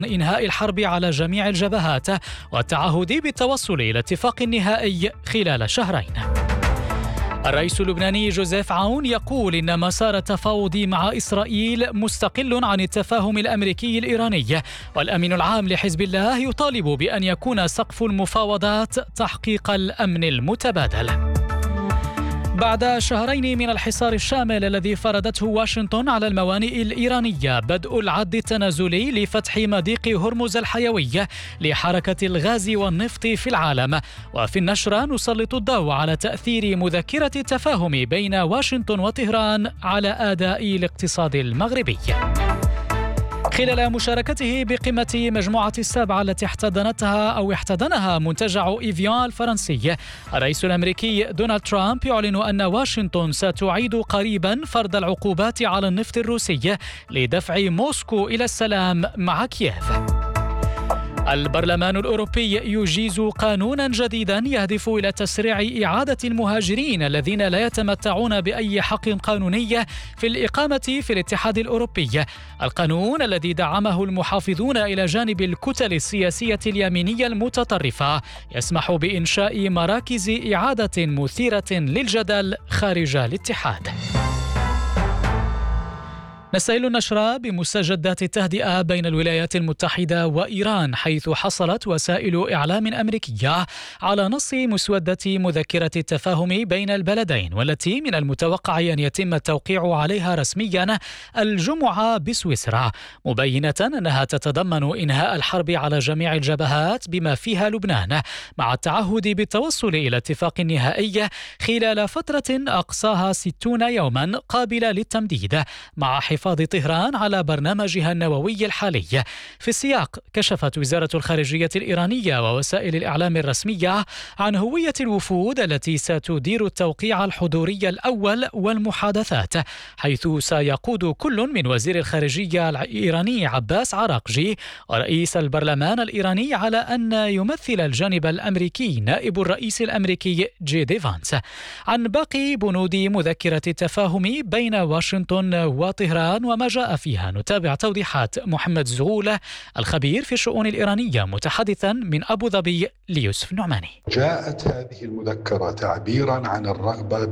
إنهاء الحرب على جميع الجبهات والتعهد بالتوصل إلى اتفاق نهائي خلال شهرين. الرئيس اللبناني جوزيف عون يقول إن مسار التفاوض مع إسرائيل مستقل عن التفاهم الأمريكي الإيراني، والأمين العام لحزب الله يطالب بأن يكون سقف المفاوضات تحقيق الأمن المتبادل. بعد شهرين من الحصار الشامل الذي فرضته واشنطن على الموانئ الإيرانية، بدء العد التنازلي لفتح مضيق هرمز الحيوي لحركة الغاز والنفط في العالم. وفي النشرة نسلط الضوء على تأثير مذكرة التفاهم بين واشنطن وطهران على أداء الاقتصاد المغربي. خلال مشاركته بقمة مجموعة السبعة التي احتضنها منتجع إيفيان الفرنسي، الرئيس الأمريكي دونالد ترامب يعلن أن واشنطن ستعيد قريبا فرض العقوبات على النفط الروسي لدفع موسكو إلى السلام مع كييف. البرلمان الأوروبي يجيز قانونا جديدا يهدف إلى تسريع إعادة المهاجرين الذين لا يتمتعون بأي حق قانوني في الإقامة في الاتحاد الأوروبي. القانون الذي دعمه المحافظون إلى جانب الكتل السياسية اليمينية المتطرفة يسمح بإنشاء مراكز إعادة مثيرة للجدل خارج الاتحاد. نستهل النشرة بمستجدات التهدئة بين الولايات المتحدة وإيران، حيث حصلت وسائل إعلام أمريكية على نص مسودة مذكرة التفاهم بين البلدين، والتي من المتوقع أن يتم التوقيع عليها رسميا الجمعة بسويسرا، مبينة أنها تتضمن إنهاء الحرب على جميع الجبهات بما فيها لبنان، مع التعهد بالتوصل إلى اتفاق نهائي خلال فترة أقصاها 60 يوما قابلة للتمديد، مع حفاظ طهران على برنامجها النووي الحالي. في السياق كشفت وزارة الخارجية الإيرانية ووسائل الإعلام الرسمية عن هوية الوفود التي ستدير التوقيع الحضوري الأول والمحادثات، حيث سيقود كل من وزير الخارجية الإيراني عباس عراقجي ورئيس البرلمان الإيراني على أن يمثل الجانب الأمريكي نائب الرئيس الأمريكي جي دي فانس. عن باقي بنود مذكرة التفاهم بين واشنطن وطهران وما جاء فيها نتابع توضيحات محمد زغولة الخبير في الشؤون الإيرانية متحدثا من أبو ظبي ليوسف النعماني. جاءت هذه المذكرة تعبيرا عن الرغبة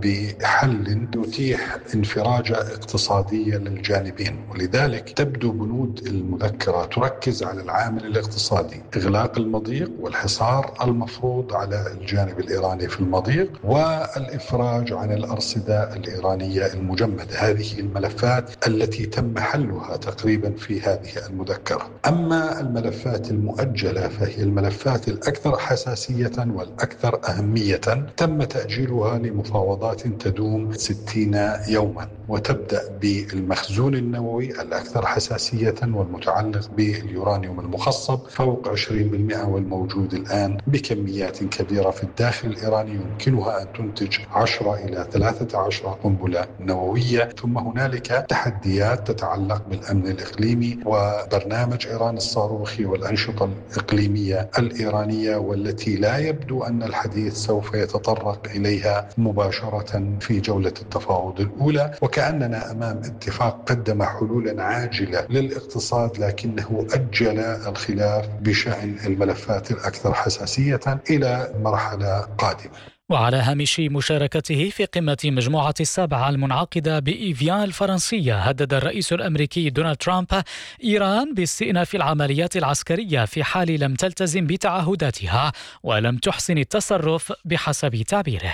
بحل يتيح انفراجة اقتصادية للجانبين، ولذلك تبدو بنود المذكرة تركز على العامل الاقتصادي، إغلاق المضيق والحصار المفروض على الجانب الإيراني في المضيق، والإفراج عن الأرصدة الإيرانية المجمدة. هذه الملفات التي تم حلها تقريبا في هذه المذكرة. أما الملفات المؤجلة فهي الملفات الأكثر حساسية والأكثر أهمية، تم تأجيلها لمفاوضات تدوم 60 يوما، وتبدأ بالمخزون النووي الأكثر حساسية والمتعلق باليورانيوم المخصب فوق 20%، والموجود الآن بكميات كبيرة في الداخل الإيراني يمكنها أن تنتج 10 إلى 13 قنبلة نووية. ثم هنالك تحديات تتعلق بالأمن الإقليمي وبرنامج إيران الصاروخي والأنشطة الإقليمية الإيرانية، والتي لا يبدو أن الحديث سوف يتطرق إليها مباشرة في جولة التفاوض الأولى، وكأننا أمام اتفاق قدم حلولا عاجلة للاقتصاد لكنه أجل الخلاف بشأن الملفات الأكثر حساسية إلى مرحلة قادمة. وعلى هامش مشاركته في قمة مجموعة السبعة المنعقدة بإيفيان الفرنسية، هدد الرئيس الأمريكي دونالد ترامب إيران باستئناف العمليات العسكرية في حال لم تلتزم بتعهداتها ولم تحسن التصرف بحسب تعبيره.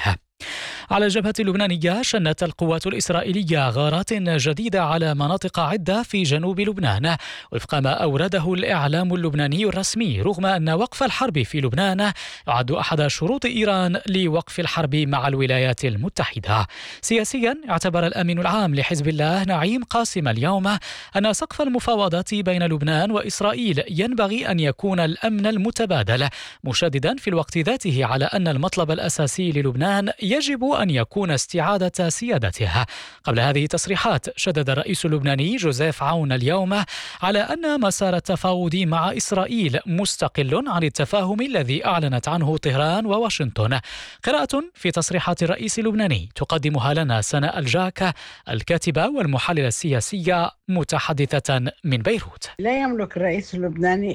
على الجبهة اللبنانية شنت القوات الإسرائيلية غارات جديدة على مناطق عدة في جنوب لبنان وفق ما أورده الإعلام اللبناني الرسمي، رغم أن وقف الحرب في لبنان يعد أحد شروط إيران لوقف الحرب مع الولايات المتحدة. سياسيا اعتبر الأمين العام لحزب الله نعيم قاسم اليوم أن سقف المفاوضات بين لبنان وإسرائيل ينبغي أن يكون الأمن المتبادل، مشددا في الوقت ذاته على أن المطلب الأساسي للبنان يجب أن يكون استعادة سيادتها. قبل هذه التصريحات شدد الرئيس اللبناني جوزيف عون اليوم على أن مسار التفاوض مع إسرائيل مستقل عن التفاهم الذي أعلنت عنه طهران وواشنطن. قراءة في تصريحات الرئيس اللبناني تقدمها لنا سناء الجاكة الكاتبة والمحللة السياسية متحدثة من بيروت. لا يملك الرئيس اللبناني